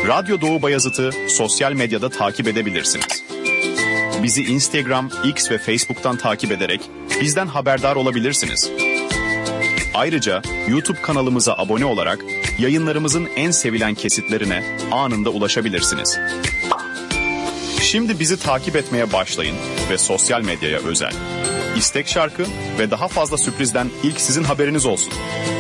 Radyo Doğu Bayazıt'ı sosyal medyada takip edebilirsiniz. Bizi Instagram, X ve Facebook'tan takip ederek bizden haberdar olabilirsiniz. Ayrıca YouTube kanalımıza abone olarak yayınlarımızın en sevilen kesitlerine anında ulaşabilirsiniz. Şimdi bizi takip etmeye başlayın ve sosyal medyaya özel, istek şarkı ve daha fazla sürprizden ilk sizin haberiniz olsun.